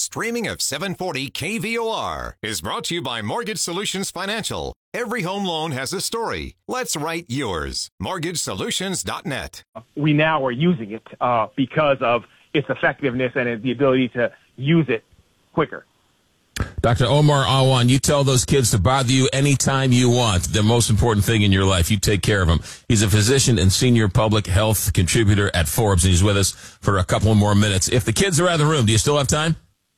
streaming of 740 KVOR is brought to you by Mortgage Solutions Financial. Every home loan has a story. Let's write yours. MortgageSolutions.net. We now are using it because of its effectiveness and the ability to use it quicker. Dr. Omar Awan, you tell those kids to bother you anytime you want. The most important thing in your life, you take care of them. He's a physician and senior public health contributor at Forbes, and he's with us for a couple more minutes. If the kids are out of the room, do you still have time?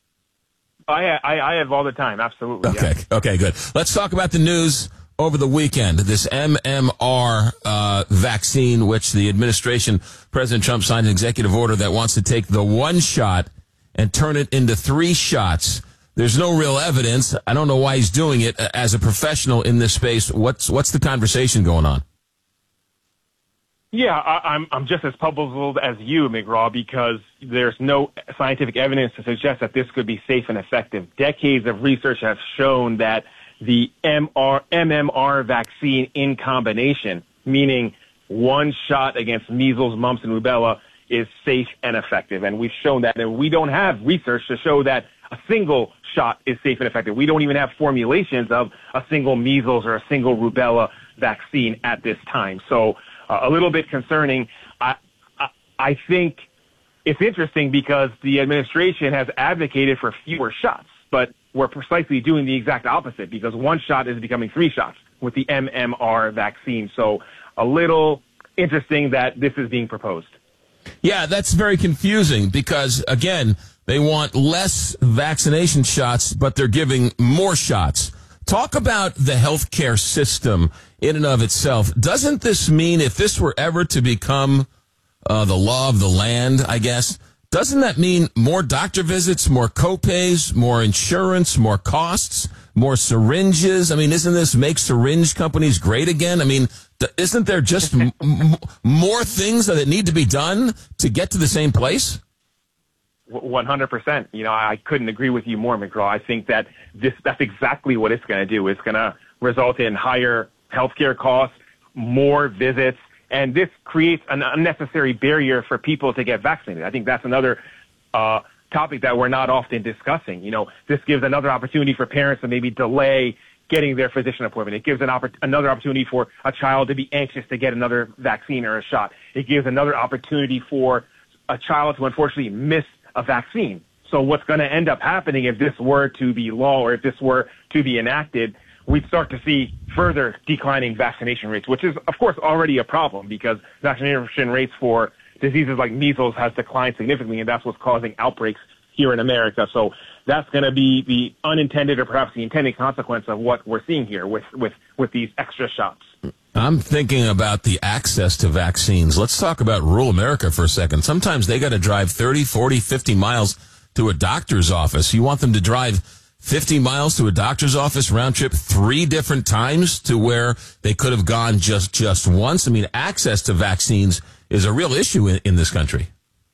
I have all the time, absolutely. Okay, yeah. Okay, good. Let's talk about the news over the weekend. This MMR vaccine, which the administration, President Trump signed an executive order that wants to take the one shot and turn it into 3 shots. There's no real evidence. I don't know why he's doing it. As a professional in this space, what's the conversation going on? Yeah, I'm just as puzzled as you, McGraw, because there's no scientific evidence to suggest that this could be safe and effective. Decades of research have shown that the MMR vaccine in combination, meaning one shot against measles, mumps, and rubella, is safe and effective. And we've shown that. And we don't have research to show that a single shot is safe and effective. We don't even have formulations of a single measles or a single rubella vaccine at this time. So a little bit concerning. I think it's interesting because the administration has advocated for fewer shots, but we're precisely doing the exact opposite because one shot is becoming 3 shots with the MMR vaccine. So a little interesting that this is being proposed. Yeah, that's very confusing because, again, they want less vaccination shots, but they're giving more shots. Talk about the healthcare system in and of itself. Doesn't this mean if this were ever to become the law of the land, I guess, doesn't that mean more doctor visits, more copays, more insurance, more costs, more syringes? I mean, isn't this make syringe companies great again? I mean, isn't there just more things that need to be done to get to the same place? 100%. You know, I couldn't agree with you more, McGraw. I think that that's exactly what it's going to do. It's going to result in higher healthcare costs, more visits, and this creates an unnecessary barrier for people to get vaccinated. I think that's another topic that we're not often discussing. You know, this gives another opportunity for parents to maybe delay getting their physician appointment. It gives another opportunity for a child to be anxious to get another vaccine or a shot. It gives another opportunity for a child to unfortunately miss a vaccine. So what's going to end up happening if this were to be law or if this were to be enacted, we'd start to see further declining vaccination rates, which is, of course, already a problem because vaccination rates for diseases like measles has declined significantly, and that's what's causing outbreaks here in America. So that's going to be the unintended or perhaps the intended consequence of what we're seeing here with these extra shots. I'm thinking about the access to vaccines. Let's talk about rural America for a second. Sometimes they got to drive 30, 40, 50 miles to a doctor's office. You want them to drive 50 miles to a doctor's office round trip 3 different times to where they could have gone just once? I mean, access to vaccines is a real issue in this country.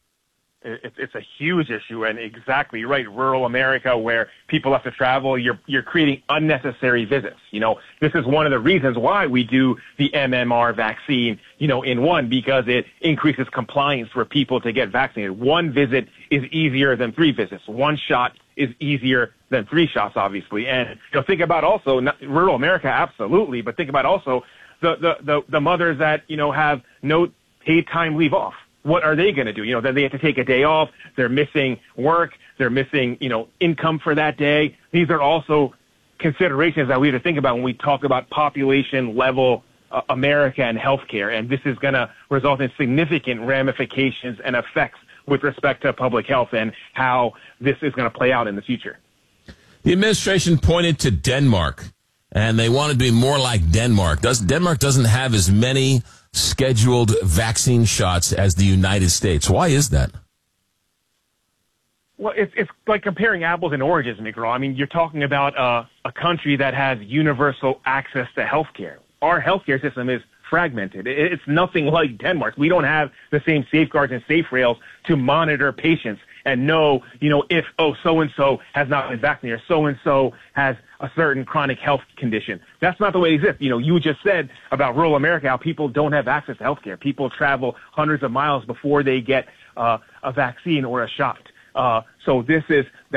It's a huge issue, and exactly right. Rural America, where people have to travel, you're creating unnecessary visits. You know, this is one of the reasons why we do the MMR vaccine, you know, in one, because it increases compliance for people to get vaccinated. One visit is easier than 3 visits. One shot is easier than 3 shots, obviously. And, you know, think about also rural America, absolutely, but think about also the mothers that, you know, have no paid time leave off. What are they going to do? You know, then they have to take a day off. They're missing work. They're missing, you know, income for that day. These are also considerations that we have to think about when we talk about population level America and healthcare. And this is going to result in significant ramifications and effects with respect to public health and how this is going to play out in the future. The administration pointed to Denmark, and they wanted to be more like Denmark. Denmark doesn't have as many scheduled vaccine shots as the United States. Why is that? Well, it's like comparing apples and oranges, McGraw. I mean, you're talking about a country that has universal access to healthcare. Our healthcare system is fragmented. It's nothing like Denmark. We don't have the same safeguards and safe rails to monitor patients and know, you know, if, so-and-so has not been vaccinated or so-and-so has a certain chronic health condition. That's not the way it exists. You know, you just said about rural America, how people don't have access to healthcare. People travel hundreds of miles before they get a vaccine or a shot. So this is